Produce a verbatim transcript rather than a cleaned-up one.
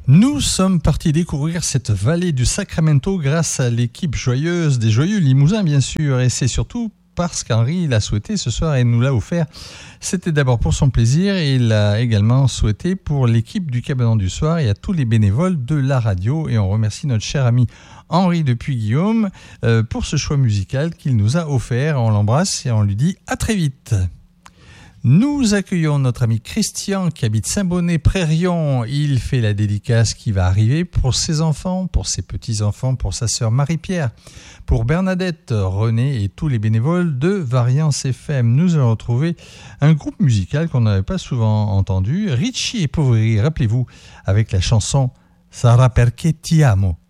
Nous sommes partis découvrir cette vallée du Sacramento grâce à l'équipe joyeuse des Joyeux Limousins, bien sûr, et c'est surtout parce qu'Henri l'a souhaité ce soir et nous l'a offert. C'était d'abord pour son plaisir et il l'a également souhaité pour l'équipe du Cabanon du Soir et à tous les bénévoles de la radio. Et on remercie notre cher ami Henri depuis Guillaume euh, pour ce choix musical qu'il nous a offert. On l'embrasse et on lui dit à très vite. Nous accueillons notre ami Christian qui habite Saint-Bonnet-Prérion. Il fait la dédicace qui va arriver pour ses enfants, pour ses petits-enfants, pour sa sœur Marie-Pierre, pour Bernadette, René et tous les bénévoles de Variance F M. Nous allons retrouver un groupe musical qu'on n'avait pas souvent entendu, Ricci et Poveri, rappelez-vous, avec la chanson Sarà perché ti amo.